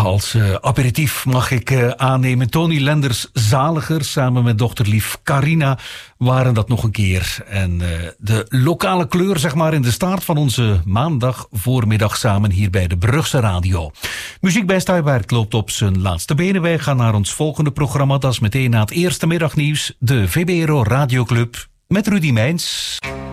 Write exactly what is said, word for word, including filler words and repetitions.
als uh, aperitief mag ik uh, aannemen. Tony Lenders Zaliger samen met dochterlief Carina waren dat nog een keer. En uh, de lokale kleur zeg maar in de staart van onze maandag voormiddag samen hier bij de Brugse Radio. Muziek bij Stuywaert loopt op zijn laatste benen. Wij gaan naar ons volgende programma. Dat is meteen na het eerste middagnieuws. De V B R O Radioclub met Rudy Meijns.